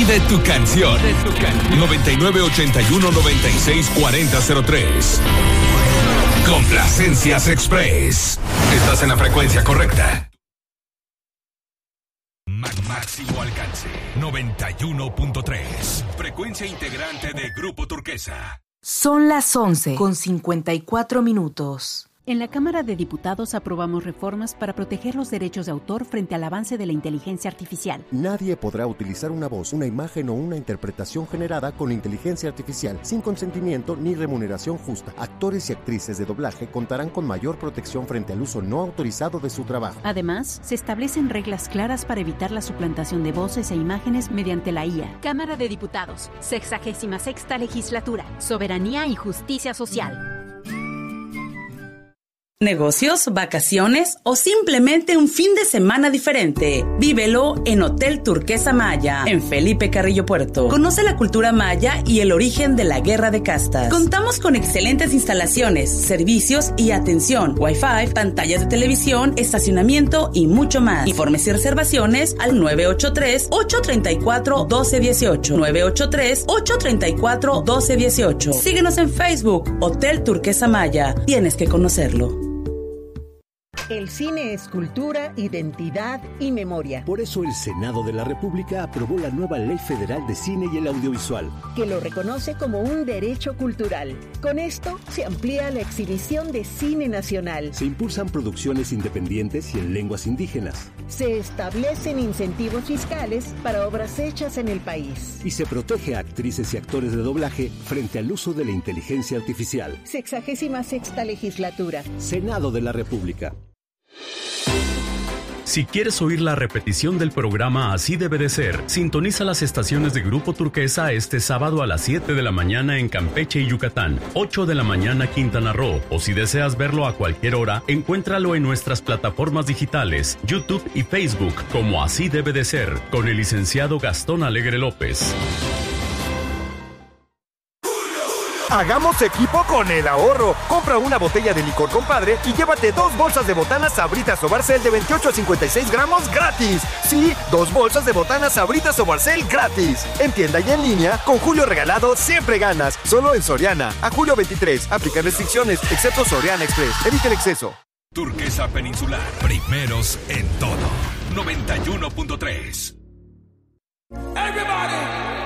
Pide tu canción. 9981-964003. Complacencias Express. Estás en la frecuencia correcta. Máximo alcance. 91.3. Frecuencia integrante de Grupo Turquesa. Son las 11:54. En la Cámara de Diputados aprobamos reformas para proteger los derechos de autor frente al avance de la inteligencia artificial. Nadie podrá utilizar una voz, una imagen o una interpretación generada con inteligencia artificial sin consentimiento ni remuneración justa. Actores y actrices de doblaje contarán con mayor protección frente al uso no autorizado de su trabajo. Además, se establecen reglas claras para evitar la suplantación de voces e imágenes mediante la IA. Cámara de Diputados, 66ª Legislatura, Soberanía y Justicia Social. Negocios, vacaciones o simplemente un fin de semana diferente. Vívelo en Hotel Turquesa Maya, en Felipe Carrillo Puerto. Conoce la cultura maya y el origen de la guerra de castas. Contamos con excelentes instalaciones, servicios y atención, Wi-Fi, pantallas de televisión, estacionamiento y mucho más. Informes y reservaciones al 983-834-1218. 983-834-1218. Síguenos en Facebook, Hotel Turquesa Maya. Tienes que conocerlo. El cine es cultura, identidad y memoria. Por eso el Senado de la República aprobó la nueva Ley Federal de Cine y el Audiovisual, que lo reconoce como un derecho cultural. Con esto se amplía la exhibición de cine nacional. Se impulsan producciones independientes y en lenguas indígenas. Se establecen incentivos fiscales para obras hechas en el país. Y se protege a actrices y actores de doblaje frente al uso de la inteligencia artificial. 66ª Legislatura. Senado de la República. Si quieres oír la repetición del programa Así debe de ser, sintoniza las estaciones de Grupo Turquesa este sábado a las 7 de la mañana en Campeche y Yucatán, 8 de la mañana Quintana Roo, o si deseas verlo a cualquier hora, encuéntralo en nuestras plataformas digitales, YouTube y Facebook, como Así debe de ser, con el licenciado Gastón Alegre López. Hagamos equipo con el ahorro. Compra una botella de licor compadre y llévate 2 bolsas de botanas Sabritas o Barcel de 28 a 56 gramos gratis. Sí, 2 bolsas de botanas Sabritas o Barcel gratis. En tienda y en línea, con Julio Regalado siempre ganas. Solo en Soriana. A julio 23. Aplican restricciones, excepto Soriana Express. Evita el exceso. Turquesa Peninsular. Primeros en todo. 91.3. Everybody.